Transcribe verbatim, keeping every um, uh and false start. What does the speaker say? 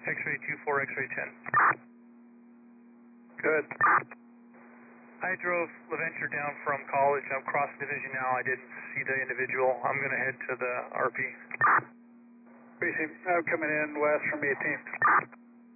X-ray two four, X-ray ten. Good. I drove LaVenture down from college. I'm crossing division now. I didn't see the individual. I'm going to head to the R P. Receive, I'm coming in west from eighteenth.